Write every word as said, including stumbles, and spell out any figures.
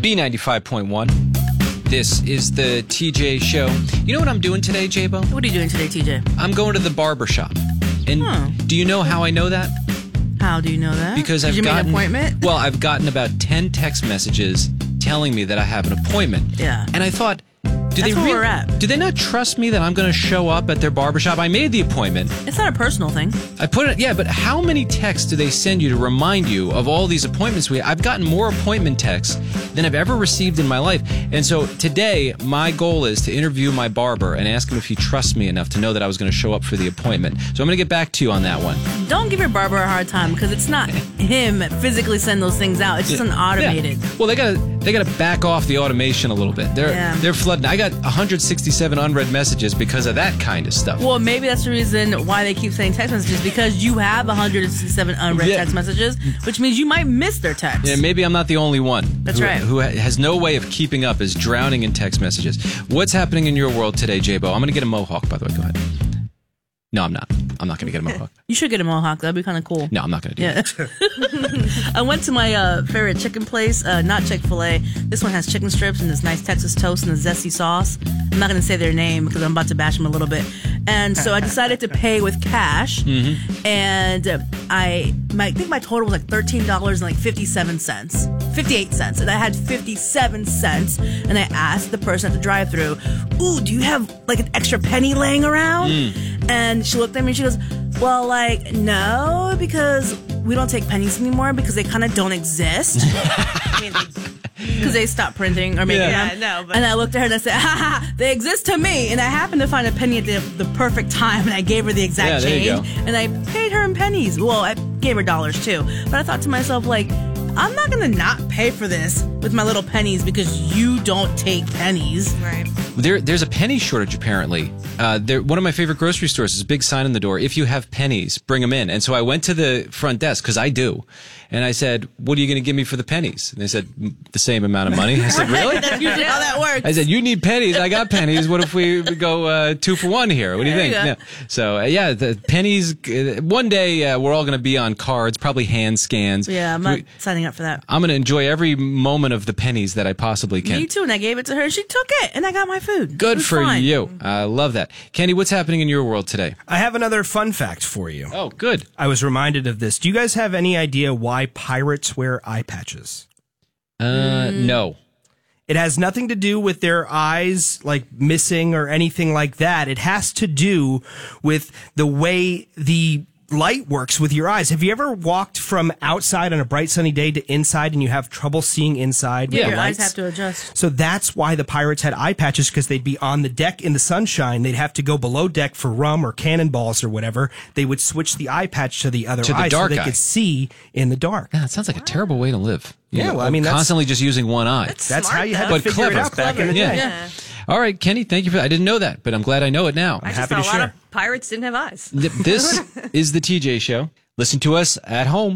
B ninety-five point one. This is the T J Show. You know what I'm doing today, J-Bo? What are you doing today, T J? I'm going to the barber shop. And Huh. do you know how I know that? How do you know that? Because Did I've you gotten make an appointment? Well, I've gotten about ten text messages telling me that I have an appointment. Yeah. And I thought, do That's they where re- we're at. do they not trust me that I'm going to show up at their barbershop? I made the appointment. It's not a personal thing. I put it, yeah, but how many texts do they send you to remind you of all these appointments we I've gotten more appointment texts than I've ever received in my life. And so today, my goal is to interview my barber and ask him if he trusts me enough to know that I was going to show up for the appointment. So I'm going to get back to you on that one. Don't give your barber a hard time because it's not him physically sending those things out. It's just an automated. Yeah. Well, they got to they got to back off the automation a little bit. They're Yeah. they're flooding. I got one hundred sixty-seven unread messages because of that kind of stuff. Well, maybe that's the reason why they keep sending text messages, because you have one hundred sixty-seven unread Yeah. text messages, which means you might miss their text. Yeah, maybe I'm not the only one. That's who, right. Who ha- has no way of keeping up, is drowning in text messages. What's happening in your world today, J-Bo? I'm going to get a mohawk, by the way. Go ahead. No, I'm not. I'm not going to get a mohawk. You should get a mohawk. That'd be kind of cool. No, I'm not going to do Yeah. that. I went to my uh, favorite chicken place, uh, not Chick-fil-A. This one has chicken strips and this nice Texas toast and a zesty sauce. I'm not going to say their name because I'm about to bash them a little bit. And so I decided to pay with cash. Mm-hmm. And uh, I, my, I think my total was like thirteen dollars and like fifty-seven cents. fifty-eight cents. And I had fifty-seven cents. And I asked the person at the drive-thru, ooh, do you have like an extra penny laying around? Mm. And she looked at me and she goes, well, like, no, because we don't take pennies anymore because they kind of don't exist. I mean, because they stopped printing or making Yeah. them. Yeah, no, but- And I looked at her and I said, ha ha, they exist to me. And I happened to find a penny at the, the perfect time, and I gave her the exact Yeah, there you change. go. And I paid her in pennies. Well, I gave her dollars too. But I thought to myself, like, I'm not going to not pay for this with my little pennies because you don't take pennies. Right. There, there's a penny shortage, apparently. Uh, there, one of my favorite grocery stores is a big sign on the door. If you have pennies, bring them in. And so I went to the front desk, because I do. And I said, what are you going to give me for the pennies? And they said, the same amount of money. I said, really? That's usually how that works. I said, you need pennies. I got pennies. What if we we go uh, two for one here? What do you There think? you go. Yeah. So, uh, yeah, the pennies. Uh, one day uh, we're all going to be on cards, probably hand scans. Yeah, I'm So not we- signing up for that. I'm going to enjoy every moment of the pennies that I possibly can. Me too, and I gave it to her, and she took it, and I got my food. It Good was for fine. you. I love that. Candy, what's happening in your world today? I have another fun fact for you. Oh, good. I was reminded of this. Do you guys have any idea why pirates wear eye patches? Uh, no. It has nothing to do with their eyes like missing or anything like that. It has to do with the way the light works with your eyes. Have you ever walked from outside on a bright sunny day to inside and you have trouble seeing inside with Yeah. the Your eyes lights? have to adjust. So that's why the pirates had eye patches, because they'd be on the deck in the sunshine. They'd have to go below deck for rum or cannonballs or whatever. They would switch the eye patch to the other To the eye dark so they eye. could see in the dark. Yeah, that sounds like a terrible way to live. You Yeah, know, well, I mean, that's- constantly just using one eye. That's That's smart, how you had though. to But figure clever. it out back in the Yeah. day. Yeah. All right, Kenny, thank you for that. I didn't know that, but I'm glad I know it now. I just happy thought to a lot share. of pirates didn't have eyes. This is the T J Show. Listen to us at home.